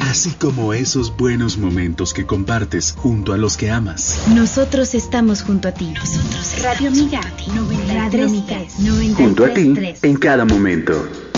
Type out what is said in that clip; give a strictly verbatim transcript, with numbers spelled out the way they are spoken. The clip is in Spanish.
así como esos buenos momentos que compartes junto a los que amas. Nosotros estamos junto a ti. Nosotros Radio Amiga, junto a ti en cada momento.